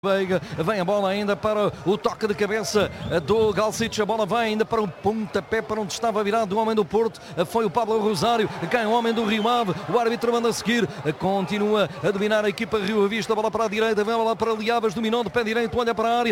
Veiga, vem a bola ainda para o toque de cabeça do Galcic, a bola vai ainda para o pontapé para onde estava virado o homem do Porto, foi o Pablo Rosário, cai o homem do Rio Ave, o árbitro manda seguir, continua a dominar a equipa Rio Ave Vista, a bola para a direita, vem a bola para Liabas, dominou de pé direito, olha para a área,